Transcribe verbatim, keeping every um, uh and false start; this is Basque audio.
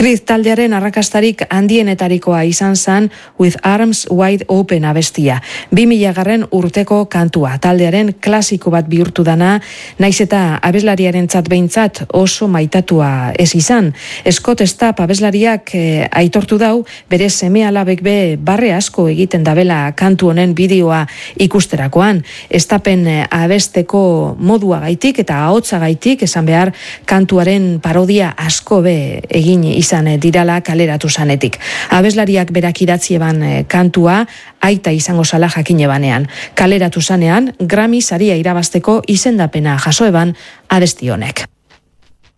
Kriz taldearen arrakastarik handienetarikoa izan zen With Arms Wide Open abestia. bi mila garren urteko kantua. Taldearen klasiko bat bihurtu dana, naiz eta abeslariarentzat behintzat oso maitatua ez izan. Scott Stapp abeslariak eh, aitortu dau, bere seme alabek be barre asko egiten dabela kantu honen bideoa ikusterakoan. Stappen eh, abesteko modua gaitik eta ahotsa gaitik, esan behar kantuaren parodia asko be egin izan dirala kaleratu zanetik. Abeslariak berak idatzi eban kantua aita izango zala jakine banean. Kaleratu zanean, Grammy saria irabazteko izendapena jaso eban abesti honek.